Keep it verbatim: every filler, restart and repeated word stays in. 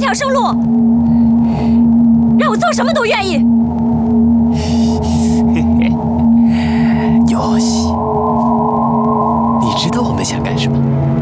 条生路，让我做什么都愿意。 嘿嘿，哟西，你知道我们想干什么？